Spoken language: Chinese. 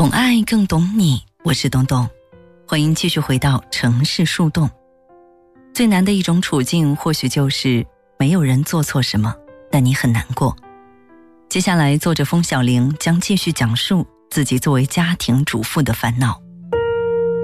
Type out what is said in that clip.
懂爱更懂你，我是东东，欢迎继续回到城市树洞。最难的一种处境或许就是没有人做错什么，但你很难过。接下来作者风小玲将继续讲述自己作为家庭主妇的烦恼。